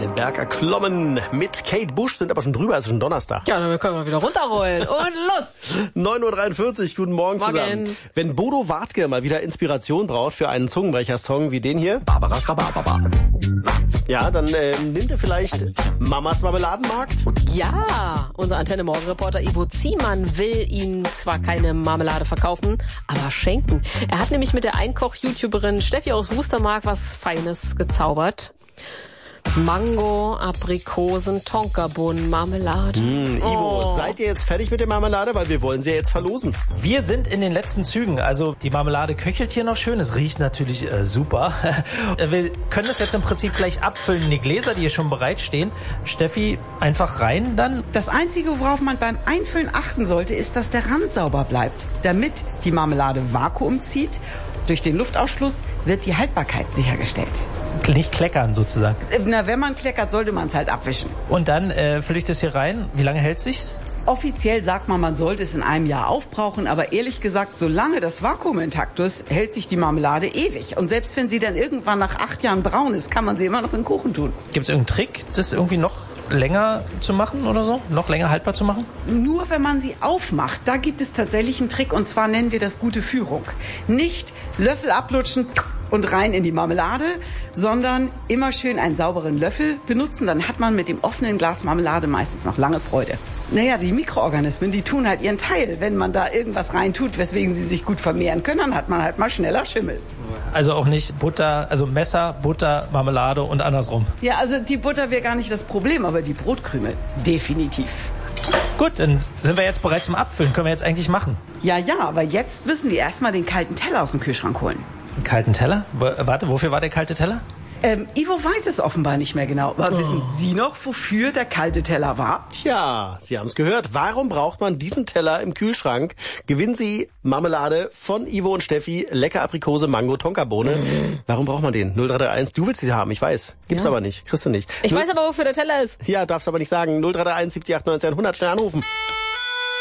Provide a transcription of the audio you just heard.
den Berg erklommen mit Kate Bush, sind aber schon drüber, es ist schon Donnerstag. Ja, dann können wir wieder runterrollen. Und los! 9.43 Uhr, guten Morgen zusammen. Wenn Bodo Wartke mal wieder Inspiration braucht für einen Zungenbrecher-Song wie den hier, Barbaras Rhabarber. Ja, dann nimmt er vielleicht Mamas Marmeladenmarkt? Ja, unser Antenne-Morgen-Reporter Ivo Ziemann will Ihnen zwar keine Marmelade verkaufen, aber schenken. Er hat nämlich mit der Einkoch-YouTuberin Steffi aus Wustermark was Feines gezaubert. Mango, Aprikosen, Tonkabohnen, Marmelade. Ivo, seid ihr jetzt fertig mit der Marmelade? Weil wir wollen sie ja jetzt verlosen. Wir sind in den letzten Zügen. Also die Marmelade köchelt hier noch schön. Es riecht natürlich super. Wir können das jetzt im Prinzip gleich abfüllen in die Gläser, die hier schon bereitstehen. Steffi, einfach rein dann. Das Einzige, worauf man beim Einfüllen achten sollte, ist, dass der Rand sauber bleibt. Damit die Marmelade Vakuum zieht, durch den Luftausschluss wird die Haltbarkeit sichergestellt. Nicht kleckern sozusagen. Na, wenn man kleckert, sollte man es halt abwischen. Und dann fülle ich das hier rein. Wie lange hält sich's? Offiziell sagt man sollte es in einem Jahr aufbrauchen, aber ehrlich gesagt, solange das Vakuum intakt ist, hält sich die Marmelade ewig. Und selbst wenn sie dann irgendwann nach 8 Jahren braun ist, kann man sie immer noch in den Kuchen tun. Gibt es irgendeinen Trick, das irgendwie noch länger zu machen oder so? Noch länger haltbar zu machen? Nur wenn man sie aufmacht, da gibt es tatsächlich einen Trick, und zwar nennen wir das gute Führung. Nicht Löffel ablutschen und rein in die Marmelade, sondern immer schön einen sauberen Löffel benutzen. Dann hat man mit dem offenen Glas Marmelade meistens noch lange Freude. Naja, die Mikroorganismen, die tun halt ihren Teil. Wenn man da irgendwas reintut, weswegen sie sich gut vermehren können, dann hat man halt mal schneller Schimmel. Also auch nicht Butter, also Messer, Butter, Marmelade und andersrum. Ja, also die Butter wäre gar nicht das Problem, aber die Brotkkrümel definitiv. Gut, dann sind wir jetzt bereit zum Abfüllen. Können wir jetzt eigentlich machen? Ja, aber jetzt müssen wir erstmal den kalten Teller aus dem Kühlschrank holen. Einen kalten Teller? Warte, wofür war der kalte Teller? Ivo weiß es offenbar nicht mehr genau. Aber wissen Sie noch, wofür der kalte Teller war? Tja, Sie haben es gehört. Warum braucht man diesen Teller im Kühlschrank? Gewinnen Sie Marmelade von Ivo und Steffi, lecker Aprikose, Mango, Tonkabohne. Warum braucht man den? 0331, du willst sie haben, ich weiß. Gibt's aber nicht, kriegst du nicht. Ich weiß aber, wofür der Teller ist. Ja, darfst aber nicht sagen. 0331 70 8 19 100, schnell anrufen.